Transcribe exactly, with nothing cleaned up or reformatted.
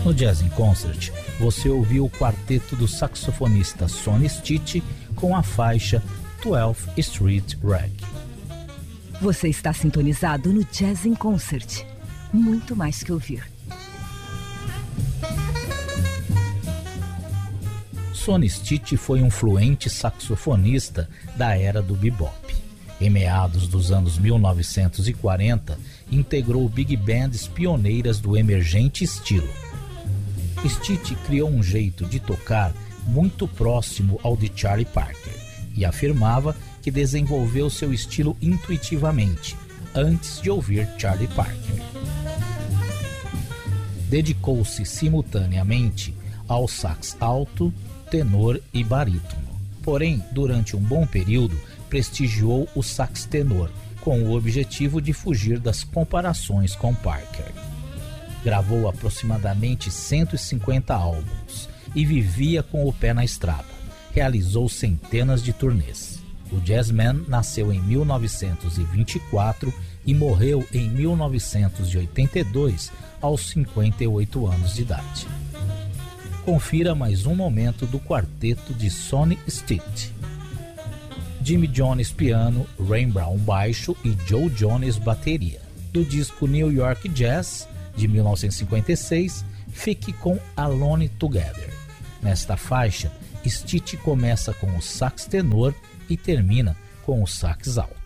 No Jazz in Concert, você ouviu o quarteto do saxofonista Sonny Stitt com a faixa twelfth Street Rag. Você está sintonizado no Jazz in Concert. Muito mais que ouvir. Sonny Stitt foi um fluente saxofonista da era do bebop. Em meados dos anos mil novecentos e quarenta, integrou big bands pioneiras do emergente estilo. Stitt criou um jeito de tocar muito próximo ao de Charlie Parker e afirmava que desenvolveu seu estilo intuitivamente, antes de ouvir Charlie Parker. Dedicou-se simultaneamente ao sax alto, tenor e barítono. Porém, durante um bom período, prestigiou o sax tenor, com o objetivo de fugir das comparações com Parker. Gravou aproximadamente cento e cinquenta álbuns e vivia com o pé na estrada. Realizou centenas de turnês. O jazzman nasceu em mil novecentos e vinte e quatro e morreu em mil novecentos e oitenta e dois, aos cinquenta e oito anos de idade. Confira mais um momento do quarteto de Sonny Stitt. Jimmy Jones piano, Ray Brown baixo e Joe Jones bateria. Do disco New York Jazz, de mil novecentos e cinquenta e seis, fique com Alone Together. Nesta faixa, Stitt começa com o sax tenor e termina com o sax alto.